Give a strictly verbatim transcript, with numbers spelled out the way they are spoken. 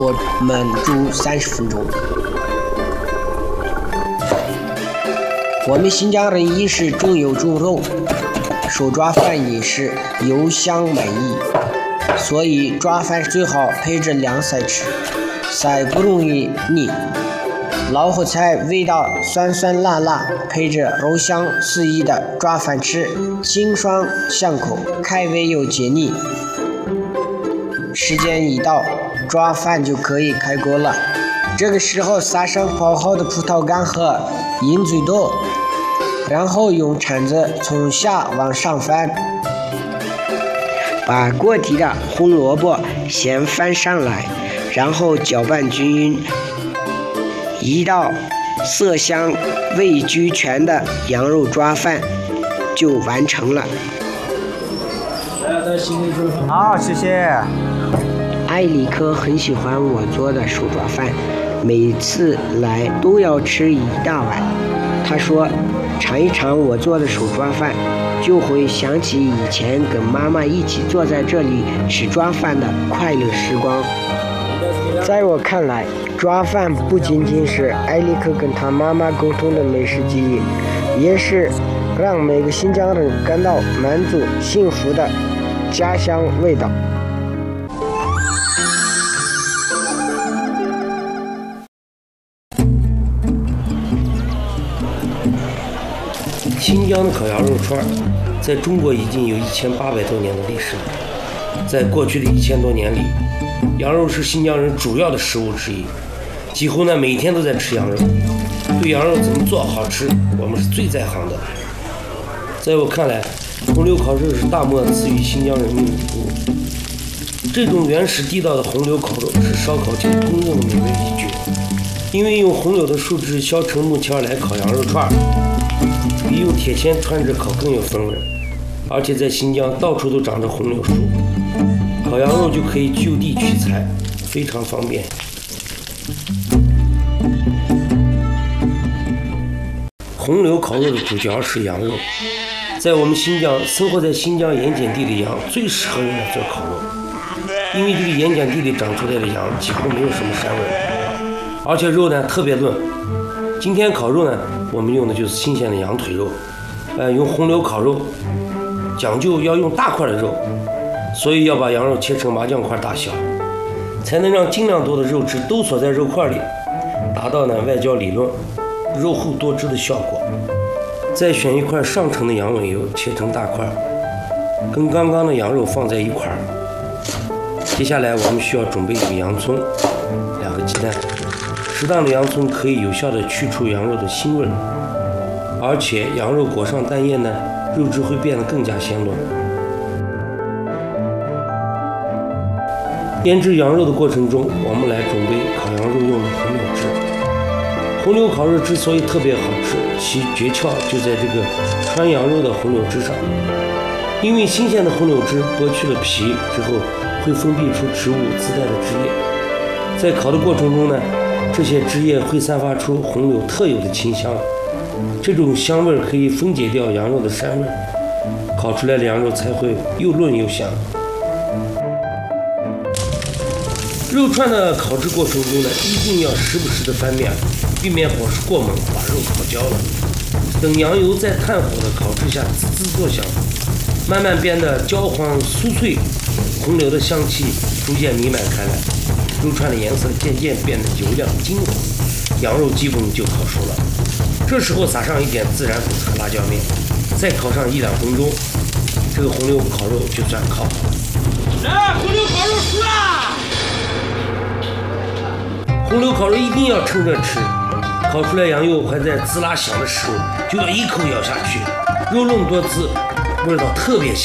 我焖煮三十分钟。我们新疆人饮食重油重肉，手抓饭也是油香满溢，所以抓饭最好配着凉菜吃，菜不容易腻。老火菜味道酸酸辣辣，配着肉香四溢的抓饭吃，清爽香口，开胃又解腻。时间一到，抓饭就可以开锅了。这个时候撒上泡好的葡萄干和鹰嘴豆，然后用铲子从下往上翻，把锅底的红萝卜先翻上来，然后搅拌均匀，一道色香味俱全的羊肉抓饭就完成了。 好，谢谢。 艾里克很喜欢我做的手抓饭，每次来都要吃一大碗。他说，尝一尝我做的手抓饭，就会想起以前跟妈妈一起坐在这里吃抓饭的快乐时光。在我看来，抓饭不仅仅是艾里克跟他妈妈共同的美食记忆，也是让每个新疆人感到满足幸福的家乡味道。 新疆的烤羊肉串在中国已经有一千八百多年的历史了。在过去的一千多年里，羊肉是新疆人主要的食物之一，几乎呢每天都在吃羊肉。对羊肉怎么做好吃，我们是最在行的。在我看来，红柳烤肉是大漠赐予新疆人民的礼物。这种原始地道的红柳烤肉是烧烤界公认的美味一绝，因为用红柳的树枝削成木签来烤羊肉串，比用铁签穿着烤更有风味。而且在新疆到处都长着红柳树，烤羊肉就可以就地取材，非常方便。红柳烤肉的主角是羊肉，在我们新疆生活在新疆盐碱地的羊最适合用来做烤肉，因为这个盐碱地里长出来的羊几乎没有什么膻味，而且肉呢特别嫩。今天烤肉呢，我们用的就是新鲜的羊腿肉，呃，用红柳烤肉，讲究要用大块的肉，所以要把羊肉切成麻酱块大小，才能让尽量多的肉汁都锁在肉块里，达到呢外焦里嫩、肉厚多汁的效果。再选一块上乘的羊尾油，切成大块，跟刚刚的羊肉放在一块儿。接下来我们需要准备一个洋葱，两个鸡蛋。适当的洋葱可以有效地去除羊肉的腥味，而且羊肉裹上蛋液呢，肉质会变得更加鲜嫩。腌制羊肉的过程中，我们来准备烤羊肉用的红柳汁。红柳烤肉之所以特别好吃，其诀窍就在这个穿羊肉的红柳汁上。因为新鲜的红柳汁剥去了皮之后，会分泌出植物自带的汁液，在烤的过程中呢，这些汁液会散发出红柳特有的清香，这种香味可以分解掉羊肉的膻味，烤出来的羊肉才会又嫩又香。肉串的烤制过程中呢，一定要时不时的翻面，避免火势过猛把肉烤焦了。等羊油在炭火的烤制下滋滋作响，慢慢变得焦黄酥脆，红柳的香气逐渐弥漫开来，肉串的颜色渐渐变得油亮金黄，羊肉基本就烤熟了。这时候撒上一点孜然粉和辣椒面，再烤上一两分钟，这个红柳烤肉就算烤好了。 来，红柳烤肉熟啦！ 红柳烤肉一定要趁热吃，烤出来羊肉还在滋啦响的时候，就要一口咬下去，肉嫩多汁，味道特别香。